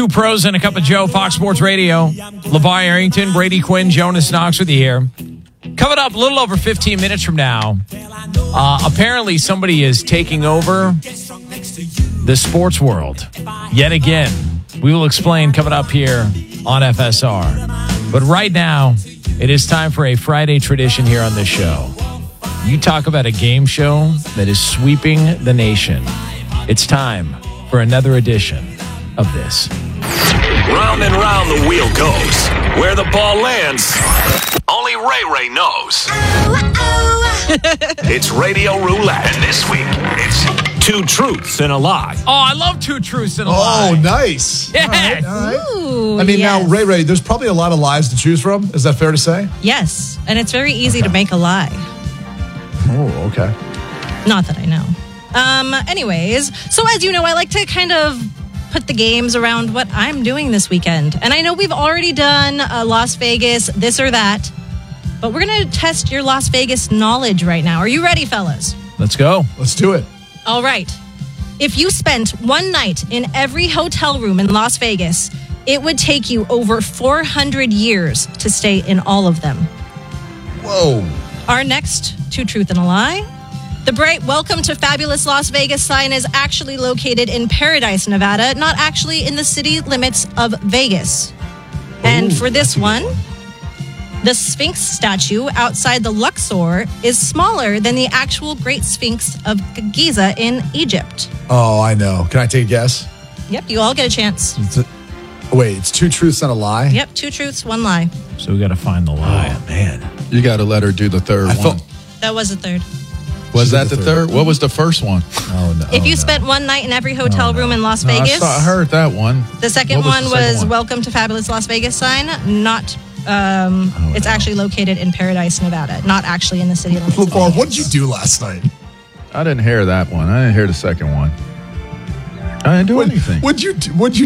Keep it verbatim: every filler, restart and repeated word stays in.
Two pros and a cup of Joe, Fox Sports Radio. LeVar Arrington, Brady Quinn, Jonas Knox with you here. Coming up a little over fifteen minutes from now, uh, apparently somebody is taking over the sports world yet again. We will explain coming up here on F S R. But right now, it is time for a Friday tradition here on this show. You talk about a game show that is sweeping the nation. It's time for another edition of this. Round and round the wheel goes. Where the ball lands, only Ray Ray knows. It's Radio Roulette. And this week, it's two truths and a lie. Oh, I love two truths and a lie. Oh, nice. Yes. All right, all right. Ooh, I mean, yes. now, Ray Ray, there's probably a lot of lies to choose from. Is that fair to say? Yes, and it's very easy Okay. to make a lie. Oh, okay. Not that I know. Um, anyways, so as you know, I like to kind of put the games around what I'm doing this weekend. And I know we've already done uh, Las Vegas, this or that, but we're going to test your Las Vegas knowledge right now. Are you ready, fellas? Let's go. Let's do it. All right. If you spent one night in every hotel room in Las Vegas, it would take you over four hundred years to stay in all of them. Whoa. Our next two truth and a lie. The bright Welcome to Fabulous Las Vegas sign is actually located in Paradise, Nevada, not actually in the city limits of Vegas. And Ooh, for this that's a good one, one. the Sphinx statue outside the Luxor is smaller than the actual Great Sphinx of Giza in Egypt. Oh, I know. Can I take a guess? Yep, you all get a chance. It's a, wait, it's two truths and a lie? Yep, two truths, one lie. So we got to find the lie. Oh, man. You got to let her do the third I one. thought. That was the third. Was She that did the the third? third. What was the first one? Oh, no. If you no. spent one night in every hotel Oh, no. room in Las No, I Vegas, saw- I heard that one. the second What was one the second was one? Welcome to Fabulous Las Vegas sign, not, um, Oh, it's no. actually located in Paradise, Nevada, not actually in the city limits of LeVar, Vegas. what did you do last night? I didn't hear that one. I didn't hear the second one. I didn't do What anything. What'd you do? What'd you